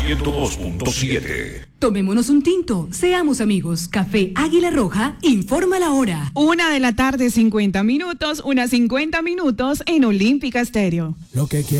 102.7. Tomémonos un tinto, seamos amigos. Café Águila Roja informa la hora. 1:50 PM, 1:50 PM en Olímpica Estéreo. Lo que